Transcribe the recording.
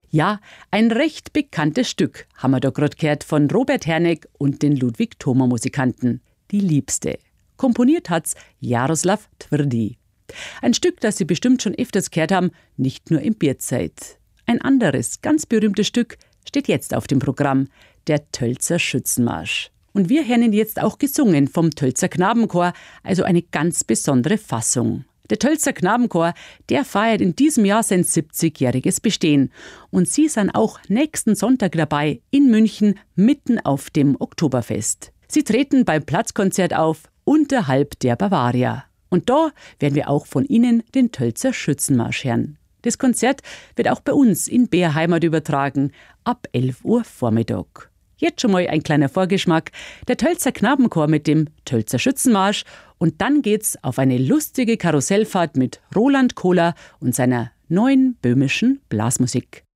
Ja, ein recht bekanntes Stück haben wir da gerade gehört von Robert Herneck und den Ludwig-Thoma-Musikanten. Die Liebste. Komponiert hat's Jaroslav Tvrdi. Ein Stück, das Sie bestimmt schon öfters gehört haben, nicht nur im Bierzeit. Ein anderes, ganz berühmtes Stück steht jetzt auf dem Programm, der Tölzer Schützenmarsch. Und wir hören ihn jetzt auch gesungen vom Tölzer Knabenchor, also eine ganz besondere Fassung. Der Tölzer Knabenchor, der feiert in diesem Jahr sein 70-jähriges Bestehen. Und Sie sind auch nächsten Sonntag dabei in München, mitten auf dem Oktoberfest. Sie treten beim Platzkonzert auf, unterhalb der Bavaria. Und da werden wir auch von Ihnen den Tölzer Schützenmarsch hören. Das Konzert wird auch bei uns in Beerheimat übertragen, ab 11 Uhr Vormittag. Jetzt schon mal ein kleiner Vorgeschmack, der Tölzer Knabenchor mit dem Tölzer Schützenmarsch und dann geht's auf eine lustige Karussellfahrt mit Roland Kohler und seiner neuen böhmischen Blasmusik.